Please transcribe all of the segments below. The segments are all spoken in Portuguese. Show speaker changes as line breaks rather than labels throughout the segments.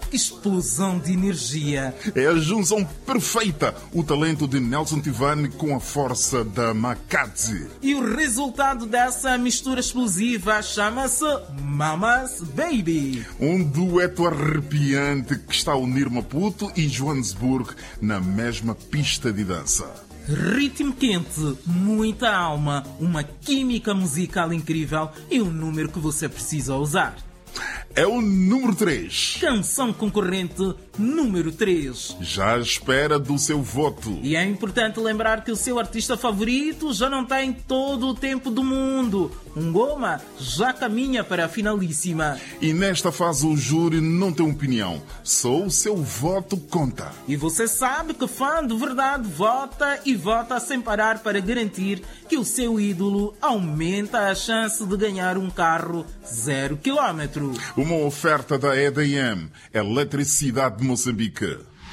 explosão de energia.
É a junção perfeita, o talento de Nelson Tivani com a força da Makadzi.
E o resultado dessa mistura explosiva chama-se Mama's Baby.
Um dueto arrepiante que está a unir Maputo e Joanesburgo na mesma pista de dança.
Ritmo quente, muita alma, uma química musical incrível e um número que você precisa usar.
É o número 3.
Canção concorrente número 3.
Já à espera do seu voto.
E é importante lembrar que o seu artista favorito já não tem todo o tempo do mundo. Ngoma já caminha para a finalíssima.
E nesta fase o júri não tem opinião. Só o seu voto conta.
E você sabe que fã de verdade vota e vota sem parar para garantir que o seu ídolo aumenta a chance de ganhar um carro 0 km.
Uma oferta da EDM, Eletricidade de Moçambique.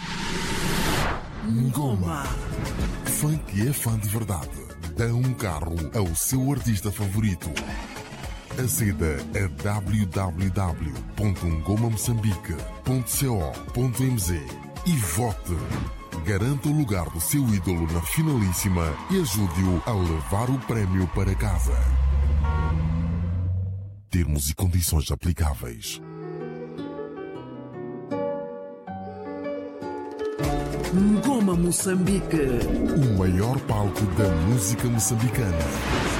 Ngoma. Fã que é fã de verdade. Dá um carro ao seu artista favorito. Aceda a www.ngomamoçambique.co.mz e vote. Garanta o lugar do seu ídolo na finalíssima e ajude-o a levar o prémio para casa. Termos e condições aplicáveis.
Ngoma Moçambique.
O maior palco da música moçambicana.